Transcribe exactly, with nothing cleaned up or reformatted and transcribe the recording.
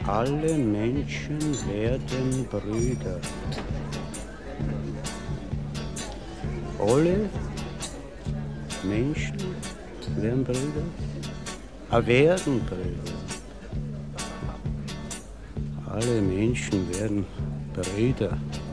Alle Menschen werden Brüder. Alle Menschen werden Brüder? Ah, werden Brüder. Alle Menschen werden Brüder.